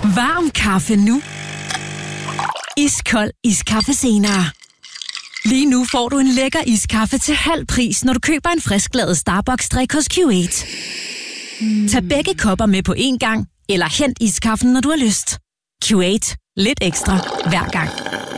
Varm kaffe nu. Iskold iskaffe senere. Lige nu får du en lækker iskaffe til halv pris, når du køber en frisklavet Starbucks-drik hos Q8. Tag begge kopper med på én gang, eller hent iskaffen, når du har lyst. Q8. Lidt ekstra hver gang.